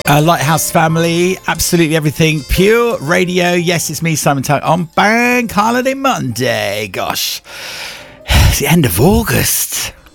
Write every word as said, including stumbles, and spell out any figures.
Uh, Lighthouse family, absolutely everything. Pure radio. Yes, it's me, Simon Tuck, on Bank Holiday Monday. Gosh, it's the end of August.